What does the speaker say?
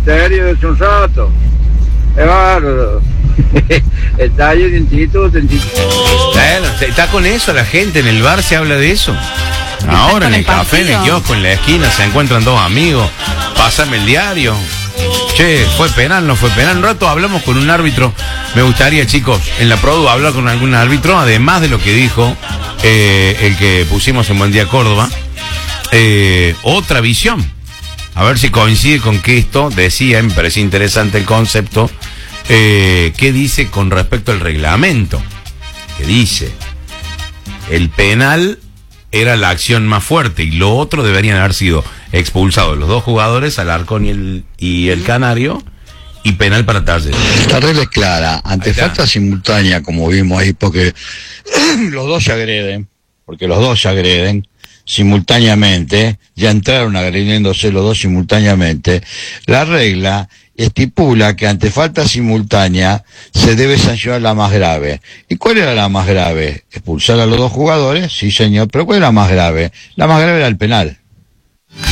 serio es un rato. Es bárbaro. Está ahí en instituto. Bueno, está con eso la gente, en el bar se habla de eso. Ahora en el café, en el kiosco, en la esquina, se encuentran dos amigos. Pásame el diario. Che, ¿fue penal? ¿No fue penal? Un rato hablamos con un árbitro. Me gustaría, chicos, en la Produ hablar con algún árbitro, además de lo que dijo el que pusimos en Buen Día Córdoba. Otra visión. A ver si coincide con que esto decía, me parece interesante el concepto. ¿Qué dice con respecto al reglamento? ¿Qué dice? El penal era la acción más fuerte y lo otro deberían haber sido expulsados los dos jugadores, Alarcón y el Canario, y penal para Talleres. La regla es clara, ante falta simultánea, como vimos ahí, porque los dos se agreden simultáneamente, ya entraron agrediéndose los dos simultáneamente. La regla estipula que ante falta simultánea se debe sancionar la más grave. ¿Y cuál era la más grave? ¿Expulsar a los dos jugadores? Sí, señor, pero ¿cuál era la más grave? La más grave era el penal.